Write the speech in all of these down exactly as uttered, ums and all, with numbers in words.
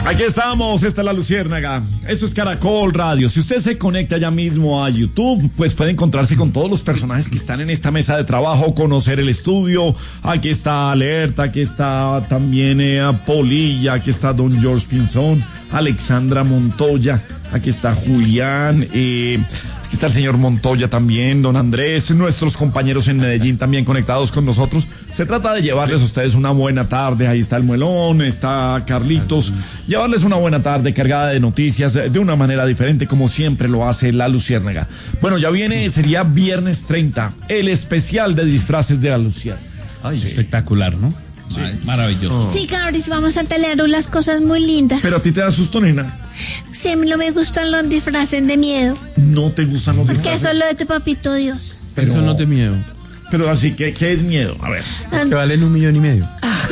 Aquí estamos, esta es La Luciérnaga. Esto es Caracol Radio. Si usted se conecta ya mismo a YouTube, pues puede encontrarse con todos los personajes que están en esta mesa de trabajo, conocer el estudio. Aquí está Alerta, aquí está también eh, Polilla, aquí está Don George Pinzón, Alexandra Montoya, aquí está Julián, eh... aquí está el señor Montoya también, don Andrés, nuestros compañeros en Medellín también conectados con nosotros. Se trata de llevarles a ustedes una buena tarde. Ahí está el Muelón, está Carlitos. Llevarles una buena tarde cargada de noticias de una manera diferente, como siempre lo hace La Luciérnaga. Bueno, ya viene, sería viernes treinta, el especial de disfraces de La Luciérnaga. Ay, sí. Espectacular, ¿no? Sí. Maravilloso. Sí, Cabris, vamos a tener unas cosas muy lindas. Pero a ti te da susto, nena. Sí, no me gustan los disfraces de miedo. No te gustan los disfraces. Porque eso es lo de tu papito Dios. Pero eso no es de miedo. Pero así, ¿qué, qué es miedo? A ver. Que valen un millón y medio.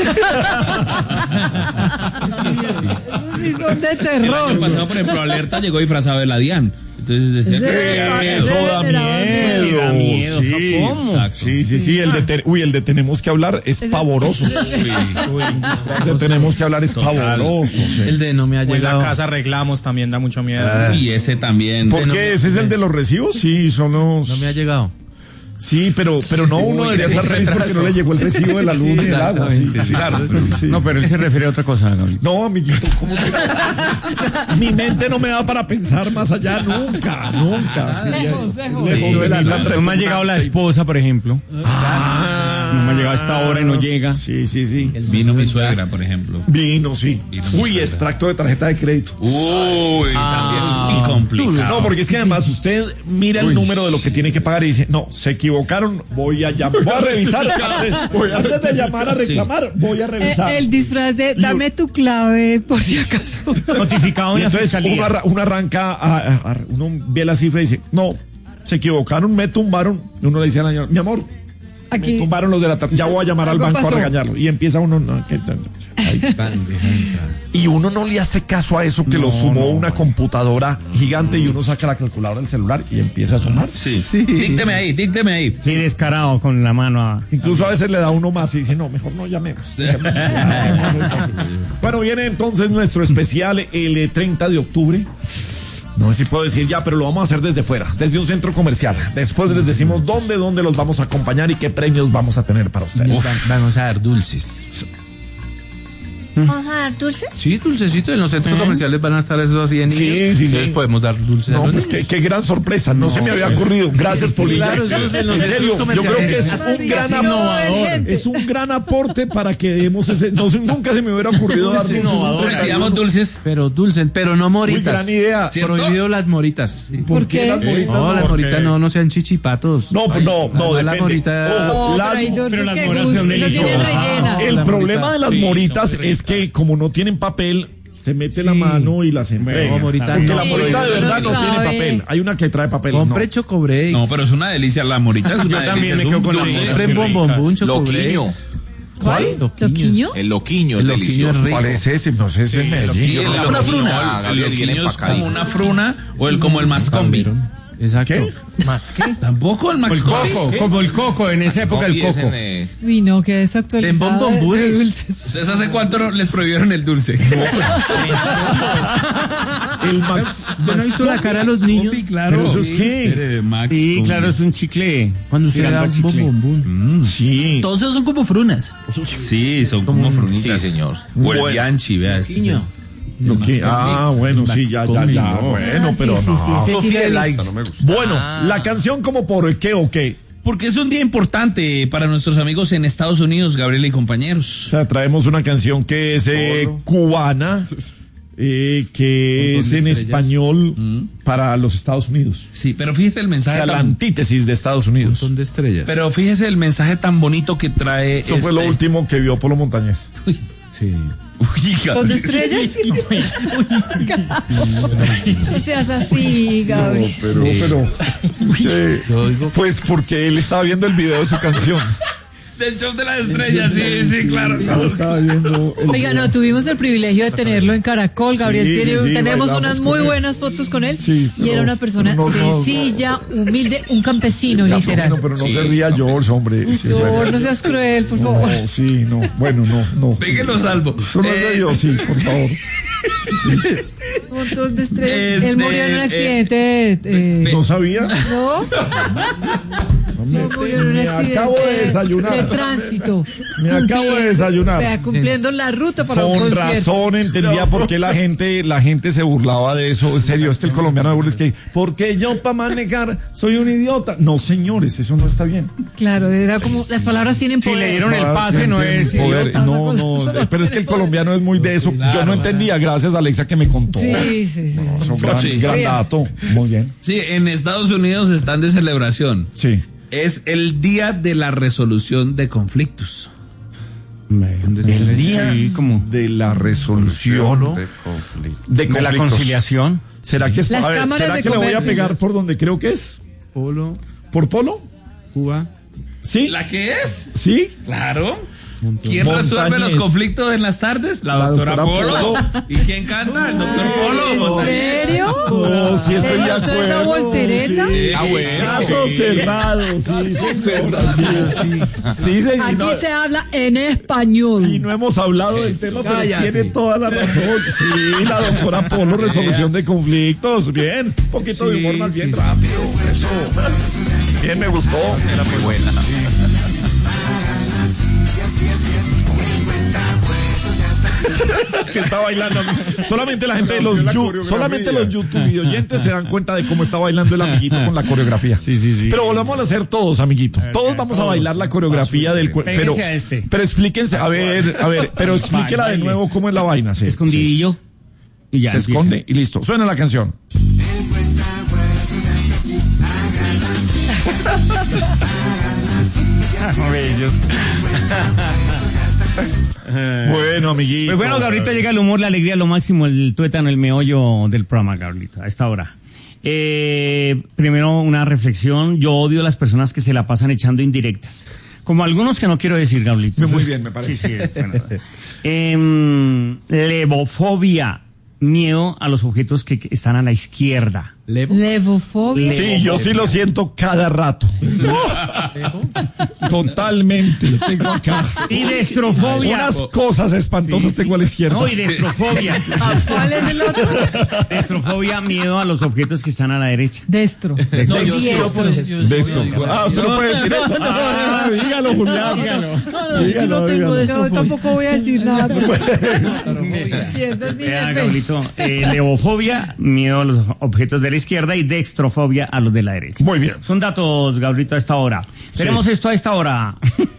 Sí, son de terror. El año pasado, por ejemplo, Alerta llegó disfrazado de la DIAN. Entonces decía que eso da miedo. Da miedo. Sí, ¿cómo? Exacto. Sí, sí, sí. El de te, uy, el de tenemos que hablar es pavoroso. Uy, el de tenemos que hablar es pavoroso. Sí. El de no me ha llegado. En la casa arreglamos también da mucho miedo. Ah. Y ese también. ¿Por qué? ¿Ese es el de los recibos? Sí, son los... No me ha llegado. Sí, pero, pero no, uno debería estar feliz porque no le llegó el recibo de la luz ni del agua. Sí, sí, claro. Sí. No, pero él se refiere a otra cosa, Gabriel. No, amiguito, ¿cómo te... Mi mente no me da para pensar más allá nunca, nunca. Sí, lejos, eso. lejos. lejos Sí, de la, la, no me ha llegado la esposa, por ejemplo. Ah, no me ha llegado a esta hora y no llega. Sí, sí, sí. Vino mi suegra, por ejemplo. Vino, sí. Vino Uy, suegra. extracto de tarjeta de crédito. Uy, ah, también. Sí, complicado. No, porque es que además usted mira el Uy. número de lo que tiene que pagar y dice, no, se equivocaron, voy a llamar, voy a revisar. Voy a, antes de llamar a reclamar, sí. voy a revisar. El, el disfraz de dame tu clave por si acaso. Notificado. Y entonces uno, arra, uno arranca, a, a, a, uno ve la cifra y dice, no, se equivocaron, me tumbaron. Y uno le dice a la señora, mi amor, Aquí. me tumbaron los de la tarjeta, ya voy a llamar al banco pasó? a regañarlo. Y empieza uno, no, que, ay, y uno no le hace caso a eso que no, lo sumó no, una computadora gigante y uno saca la calculadora del celular y empieza a sumar. Sí, sí. Dícteme ahí, dícteme ahí. Sí, descarado con la mano. A... Incluso a veces le da uno más y dice, no, mejor no llamemos. Bueno, viene entonces nuestro especial el treinta de octubre. No sé si puedo decir ya, pero lo vamos a hacer desde fuera, desde un centro comercial. Después les decimos dónde, dónde los vamos a acompañar y qué premios vamos a tener para ustedes. Uf, vamos a dar dulces. ¿Vamos a dar dulces? Sí, dulcecitos. En los centros ¿Eh? comerciales van a estar esos así de niños. Sí, sí, Entonces sí. podemos dar dulces. No, pues qué, qué gran sorpresa. No, no se me había pues, ocurrido. Gracias, Polilla. Claro, en serio, yo creo que es un gran aporte. Es un gran aporte para que demos ese. No, nunca se me hubiera ocurrido dar dulces. Pero si damos dulces, pero dulces, pero no moritas. Muy gran idea. Prohibido las moritas. ¿Por qué las moritas? No, las moritas no, no sean chichipatos. No, pues no, no. Las moritas. Pero las moritas son deliciosas. El problema de las moritas es que como no tienen papel, se mete sí. la mano y las entrega. No, morita, porque no, la morita de verdad no, no tiene papel. Hay una que trae papel. Compre no. Chocobreak. No, pero es una delicia la morita. Es una Yo también me quedo con la Compre bombombún, Chocobreak. ¿Cuál? ¿Loquiño? El loquiño, el delicioso. ¿Cuál es ese? No sé si es Medellín. Una fruna. El loquiño es como una fruna o el como el mascombi. Exacto. ¿Qué? ¿Más qué? Tampoco el Max el coco, ¿qué? Como el coco, en esa época el coco. Es... Uy, no, que desactualizado de, de dulces. ¿Ustedes hace cuánto les prohibieron el dulce? No, el Max. Yo no he visto la cara de los niños. Combi, claro. ¿Pero eso es qué? Max sí, Combi. Claro, es un chicle. Cuando usted da un bombón. Mm. Sí. Todos esos son como frunas. Sí, son como, como frunitas. Sí, señor. O el Bianchi, vea. Sí, Lo que, ah, bueno, sí, ya, ya, ya. Bueno, ah, pero sí, no. Sí, sí, sí, sí, like. No me gusta. Bueno, ah. la canción como por qué o qué. Porque es un día importante para nuestros amigos en Estados Unidos, Gabriel y compañeros. O sea, traemos una canción que es eh, cubana, eh, que es en español mm. para los Estados Unidos. Sí, pero fíjese el mensaje. O sea, tan... la antítesis de Estados Unidos. Un montón de estrellas. Pero fíjese el mensaje tan bonito que trae. Eso este... fue lo último que vio Polo Montañez. Uy. Sí. Uy, ¿con estrellas? No seas así, Gabriel. No, pero, pero, eh, pues porque él estaba viendo el video de su canción. Del show de las estrellas, sí, sí, sí, claro. Estaba viendo el Oiga, no, tuvimos el privilegio de tenerlo en Caracol, Gabriel. Sí, tiene, sí, tenemos unas muy buenas fotos con él. Sí, y era una persona no, no, sencilla, no, no. humilde, un campesino, ya, literal. No, pero no sí, se ría George, hombre. Sí, George, no seas cruel, por favor. No, sí, no, bueno, no, no. Déjenlo salvo. Solo eh... Dios, sí, por favor. Un montón de estrés. Este, Él murió en un accidente. Eh, eh, ¿No sabía? ¿No? Sí, murió en un me accidente acabo de desayunar. de tránsito. Me acabo de desayunar. O sea, cumpliendo la ruta para un Con concierto. razón entendía por qué la gente, la gente se burlaba de eso. En serio, es que el colombiano de burla es que, porque yo para manejar soy un idiota. No, señores, eso no está bien. Claro, era como, las palabras tienen Si poder. le dieron el pase, no es Poder. idiota. No, no, pero es que el colombiano es muy de eso. Yo no entendía, gracias a Alexa que me contó. Sí, sí, sí. Eso, gran, Sí. gran dato. Muy bien. Sí, en Estados Unidos están de celebración. Sí. Es el día de la resolución de conflictos. El día Sí, como de la resolución de, de la conflictos. conciliación. ¿Será que es Las a ver, cámaras ¿será de que le voy a comercio. pegar por donde creo que es? Polo, ¿Por Polo? Cuba. ¿Sí? ¿La que es? ¿Sí? Claro. ¿Quién Montañés. resuelve los conflictos en las tardes? La, La doctora, doctora Polo. Polo. ¿Y quién canta? El doctor Polo. ¿En Montañés. serio? No, sí estoy de ¿Le gustó esa acuerdo. voltereta? Sí. Ah, bueno. Caso cerrado, sí, señor, sí, sí. Sí, señor. Aquí No, se habla en español. y no hemos hablado del tema, pero Cállate. tiene toda la razón. Sí, la doctora Polo, resolución de conflictos. Bien, un poquito de humor más bien rápido. Eso. Bien, me gustó. Era muy buena. Que está bailando. Solamente la gente de los yu- solamente los YouTube oyentes se dan cuenta de cómo está bailando el amiguito con la coreografía. Sí, sí, sí. Pero volvamos a hacer todos, amiguito. Todos vamos a bailar la coreografía del cuerpo. Pero, Péguese a este. pero explíquense, a ver, a ver, pero explíquela de Baile. nuevo cómo es la vaina. Sí, Escondidillo. Y sí. ya Se empieza. esconde y listo. Suena la canción. Bueno, amiguito. Pues bueno, Gabrielito, llega el humor, la alegría, lo máximo, el tuétano, el meollo del programa, Gabrielito, a esta hora. Eh, primero, una reflexión. Yo odio a las personas que se la pasan echando indirectas. Como algunos que no quiero decir, Gabrielito. Muy bien, me parece. Sí, sí, es bueno. Em, levofobia, miedo a los objetos que que están a la izquierda. Levofobia. Sí, yo sí lo siento cada rato. Totalmente. Lo tengo acá. Y destrofobia. Unas cosas espantosas tengo a la izquierda. No, y destrofobia. ¿Cuál es el otro? Destrofobia, miedo a los objetos que están a la derecha. Destro. No, yo sí lo puedo decir. De eso. Ah, usted no puede decir eso. Ah, dígalo, Julián. Dígalo. Dígalo, dígalo. Yo tampoco voy a decir nada. Entiendo el Vea, nivel. Gabrielito, eh, levofobia, miedo a los objetos de la izquierda y dextrofobia a los de la derecha. Muy bien. Son datos, Gabrielito, a esta hora. Tenemos esto a esta hora.